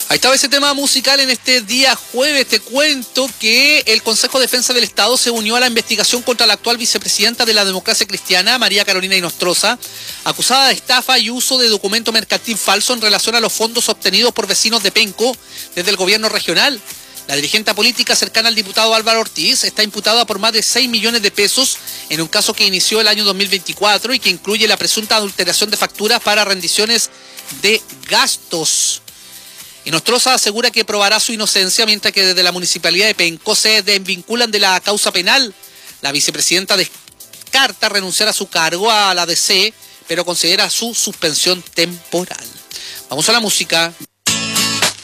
Ahí estaba ese tema musical en este día jueves. Te cuento que el Consejo de Defensa del Estado se unió a la investigación contra la actual vicepresidenta de la Democracia Cristiana, María Carolina Inostroza, acusada de estafa y uso de documento mercantil falso en relación a los fondos obtenidos por vecinos de Penco desde el gobierno regional. La dirigente política cercana al diputado Álvaro Ortiz está imputada por más de 6 millones de pesos en un caso que inició el año 2024 y que incluye la presunta adulteración de facturas para rendiciones de gastos. Inostroza asegura que probará su inocencia, mientras que desde la municipalidad de Penco se desvinculan de la causa penal. La vicepresidenta descarta renunciar a su cargo a la DC, pero considera su suspensión temporal. Vamos a la música.